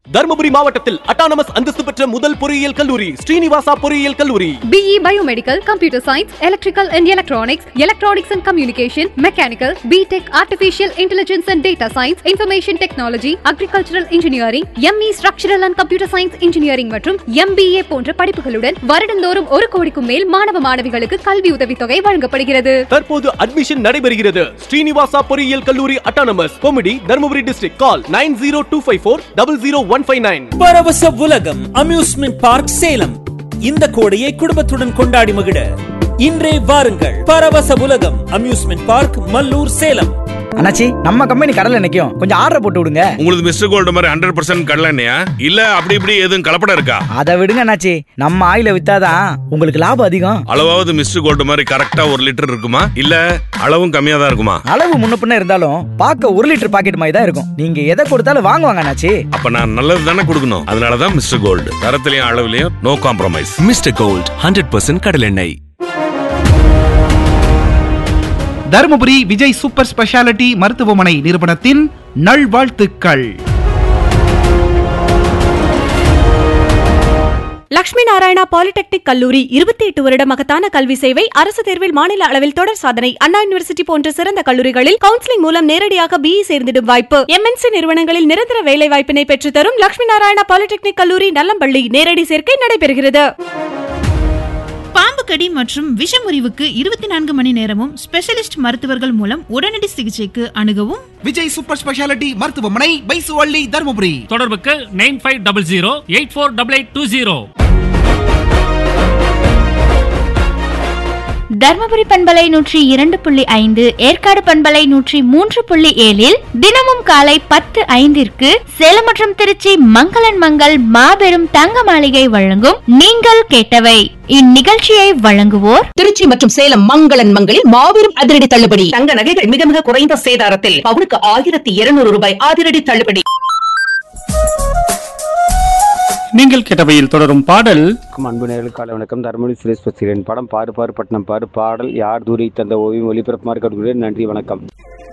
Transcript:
தர்மபுரி மாவட்டத்தில் அட்டானமஸ் அந்தஸ்து பெற்ற முதல் பொறியியல் கல்லூரி ஸ்ரீனிவாசா பொறியியல் கல்லூரி. BE Biomedical, Computer Science, Electrical and Electronics, Electronics and Communication, Mechanical, BTech, Artificial Intelligence and Data Science, Information Technology, Agricultural Engineering, ME Structural and Computer Science Engineering மற்றும் MBA போன்ற படிப்புகளுடன் வருடந்தோறும் 1 கோடிக்கும் மேல் மாணவ மாணவிகளுக்கு கல்வி உதவித்தொகை வழங்கப்படுகிறது. தற்போது அட்மிஷன் நடைபெறுகிறது. ஸ்ரீனிவாசா பொறியியல் கல்லூரி அட்டானமஸ் கொமிடி தர்மபுரி டிஸ்ட்ரிக்ட். கால் 9025400159. பரவச உலகம் அம்யூஸ்மெண்ட் பார்க் சேலம். இந்த கோடையை குடும்பத்துடன் கொண்டாடி மகிழ இன்றே வாருங்கள். பரவச உலகம் அம்யூஸ்மெண்ட் பார்க், மல்லூர், சேலம். அண்ணாச்சி, நம்ம கம்பெனி கடலை நிக்கும், கொஞ்சம் ஆர்டர் போட்டு விடுங்க. உங்களுக்கு மிஸ்டர் கோல்டு மாதிரி 100% கடலை எண்ணெயா இல்ல அப்படி இப்படி எதுவும் கலப்படம் இருக்கா? அதை விடுங்க அண்ணாச்சி, நம்ம ஆயில வித்தாதான் உங்களுக்கு லாபம் அதிகம். அளவாவது மிஸ்டர் கோல்டு மாதிரி கரெக்டா 1 லிட்டர் இருக்குமா இல்ல அளவும் கம்மியா தான் இருக்குமா? அளவு முன்ன பின்ன இருந்தாலும் பார்க்க 1 லிட்டர் பாக்கெட் மாதிரி தான் இருக்கும். நீங்க எதை கொடுத்தாலும் வாங்குவாங்க அண்ணாச்சி. அப்ப நான் நல்லது தானே கொடுக்கணும். அதனாலதான் mister gold, தரத்திலையும் அளவுலயும் no compromise. Mister gold 100% கடலெண்ணெய். தருமபுரி விஜய் சூப்பர் ஸ்பெஷாலிட்டி மருத்துவமனை நிறுவனத்தின் நல்வாழ்த்துக்கள். லட்சுமி நாராயணா பாலிடெக்னிக் கல்லூரி 28 வருட மகத்தான கல்வி சேவை. அரசு தேர்வில் மாநில அளவில் தொடர் சாதனை. அண்ணா யூனிவர்சிட்டி போன்ற சிறந்த கல்லூரிகளில் கவுன்சிலிங் மூலம் நேரடியாக BE சேர்ந்திடும் வாய்ப்பு. MNC நிறுவனங்களில் நிரந்தர வேலை வாய்ப்பினை பெற்றுத்தரும் லட்சுமி நாராயணா பாலிடெக்னிக் கல்லூரி, நல்லம்பள்ளி. நேரடி சேர்க்கை நடைபெறுகிறது. பாம்பு கடி மற்றும் விஷமுறிவுக்கு 24 மணி நேரமும் ஸ்பெஷலிஸ்ட் மருத்துவர்கள் மூலம் உடனடி சிகிச்சைக்கு அணுகவும் விஜய் சூப்பர் ஸ்பெஷாலிட்டி மருத்துவமனை, பைசுவள்ளி, தருமபுரி. தொடர்புக்கு 9500848820. தர்மபுரி பண்பலை 102.5, ஏற்காடு பண்பலை 103.7 தினமும் காலை 10:05 சேலம் மற்றும் திருச்சி மங்களன் மங்கள் மாபெரும் தங்க மாளிகை வழங்கும் நீங்கள் கேட்டவை. இந்நிகழ்ச்சியை வழங்குவோர் திருச்சி மற்றும் சேலம் மங்களன் மங்களில் மாபெரும் அதிரடி தள்ளுபடி. தங்க நகைகள் மிக மிக குறைந்த சேதாரத்தில் பவுனுக்கு 1200 ரூபாய் அதிரடி தள்ளுபடி. நீங்கள் கேட்டவையில் தொடரும் பாடல். அன்பு நேயர்களுக்கு காலை வணக்கம். தர்மபுரி சுரேஷ் பத்திரன் படம் பாரு பாரு பட்டினம் பாரு பாடல் யார் தூரி தந்த ஓவியம் ஒளிபரப்புமாறு கேட்டுக்கொள்கிறேன். நன்றி, வணக்கம்.